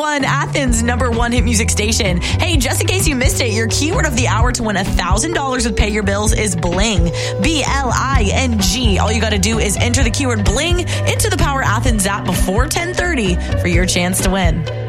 101, Athens' #1 hit music station. Hey, just in case you missed it, your keyword of the hour to win $1,000 with Pay Your Bills is bling. BLING. All you got to do is enter the keyword bling into the Power Athens app before 10:30 for your chance to win.